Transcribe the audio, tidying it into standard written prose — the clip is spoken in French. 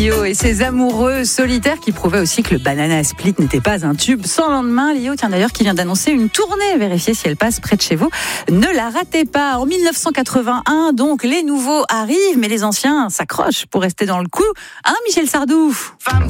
Lio et ses amoureux solitaires qui prouvaient aussi que le Banana Split n'était pas un tube sans lendemain. Lio, tiens d'ailleurs, qui vient d'annoncer une tournée. Vérifiez si elle passe près de chez vous. Ne la ratez pas. En 1981, donc, les nouveaux arrivent, mais les anciens s'accrochent pour rester dans le coup. Hein, Michel Sardou? Femme